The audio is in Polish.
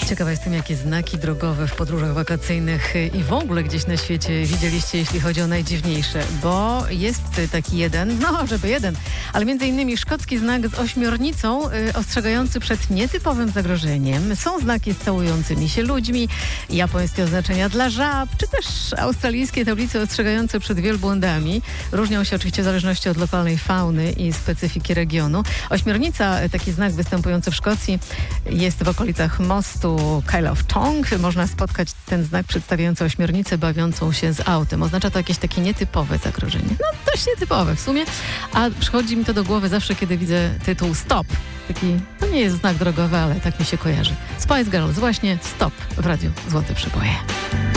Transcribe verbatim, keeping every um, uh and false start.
Ciekawa jestem, jakie znaki drogowe w podróżach wakacyjnych i w ogóle gdzieś na świecie widzieliście, jeśli chodzi o najdziwniejsze, bo jest taki jeden, no żeby jeden, ale między innymi szkocki znak z ośmiornicą y, ostrzegający przed nietypowym zagrożeniem. Są znaki z całującymi się ludźmi, japońskie oznaczenia dla żab, czy też australijskie tablice ostrzegające przed wielbłądami. Różnią się oczywiście w zależności od lokalnej fauny i specyfiki regionu. Ośmiornica, taki znak występujący w Szkocji, jest w okolicach mostu Kyle of Tongue. Można spotkać ten znak przedstawiający ośmiornicę bawiącą się z autem. Oznacza to jakieś takie nietypowe zagrożenie. No dość nietypowe w sumie, a przychodzi mi to do głowy zawsze, kiedy widzę tytuł Stop. Taki, to nie jest znak drogowy, ale tak mi się kojarzy. Spice Girls, właśnie Stop w radiu Złote Przeboje.